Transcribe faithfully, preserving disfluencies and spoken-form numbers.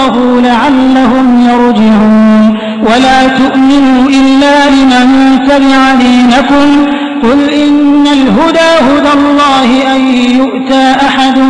واتقوا لعلهم يرجعون ولا تؤمنوا إلا لمن تبع دينكم قل إن الهدى هدى الله أن يؤتى أحد